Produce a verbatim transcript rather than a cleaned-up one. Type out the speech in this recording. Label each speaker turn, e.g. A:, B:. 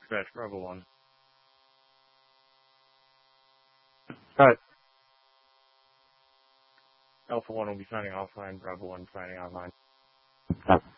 A: Scratch, Bravo one.
B: Cut.
A: Alpha one will be signing offline, Bravo one signing online.
B: Cut.